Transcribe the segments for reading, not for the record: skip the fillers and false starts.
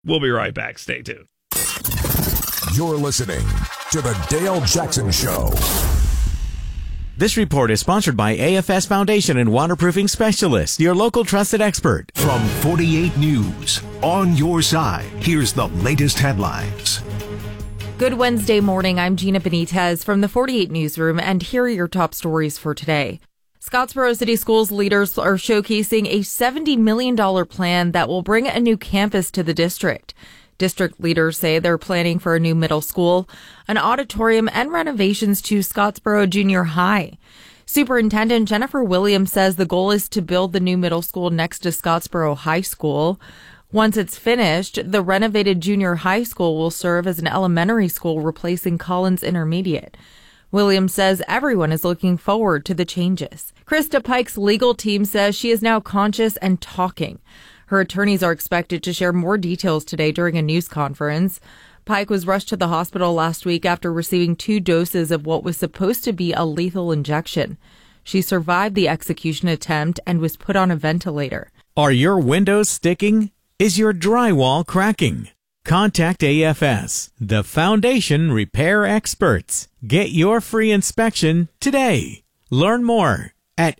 We'll be right back. Stay tuned. You're listening to The Dale Jackson Show. This report is sponsored by AFS Foundation and Waterproofing Specialist, your local trusted expert. From 48 News, on your side, here's the latest headlines. Good Wednesday morning. I'm Gina Benitez from the 48 Newsroom, and here are your top stories for today. Scottsboro City Schools leaders are showcasing a $70 million plan that will bring a new campus to the district. District leaders say they're planning for a new middle school, an auditorium, and renovations to Scottsboro Junior High. Superintendent Jennifer Williams says the goal is to build the new middle school next to Scottsboro High School. Once it's finished, the renovated junior high school will serve as an elementary school, replacing Collins Intermediate. Williams says everyone is looking forward to the changes. Krista Pike's legal team says she is now conscious and talking. Her attorneys are expected to share more details today during a news conference. Pike was rushed to the hospital last week after receiving 2 doses of what was supposed to be a lethal injection. She survived the execution attempt and was put on a ventilator. Are your windows sticking? Is your drywall cracking? Contact AFS, the foundation repair experts. Get your free inspection today. Learn more at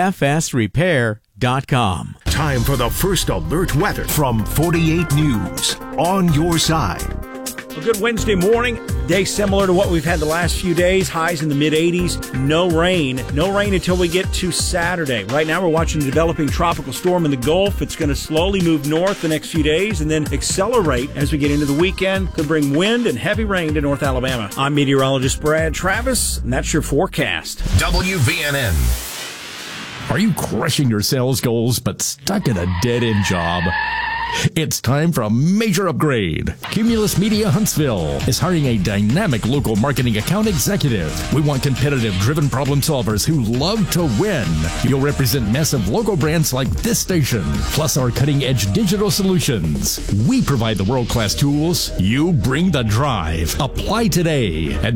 afsrepair.com. Time for the first alert weather from 48 News, on your side. A good Wednesday morning. Day similar to what we've had the last few days. Highs in the mid-80s. No rain. No rain until we get to Saturday. Right now we're watching a developing tropical storm in the Gulf. It's going to slowly move north the next few days and then accelerate as we get into the weekend. Could bring wind and heavy rain to North Alabama. I'm meteorologist Brad Travis, and that's your forecast. WVNN. Are you crushing your sales goals but stuck in a dead-end job? It's time for a major upgrade. Cumulus Media Huntsville is hiring a dynamic local marketing account executive. We want competitive, driven problem solvers who love to win. You'll represent massive local brands like this station, plus our cutting-edge digital solutions. We provide the world-class tools. You bring the drive. Apply today at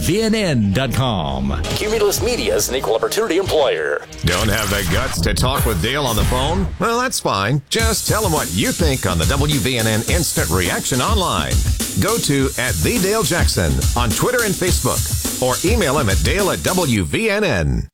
WVNN.com. Cumulus Media is an equal opportunity employer. Don't have the guts to talk with Dale on the phone? Well, that's fine. Just tell him what you think on the WVNN Instant Reaction online. Go to @TheDaleJackson on Twitter and Facebook, or email him at Dale@WVNN.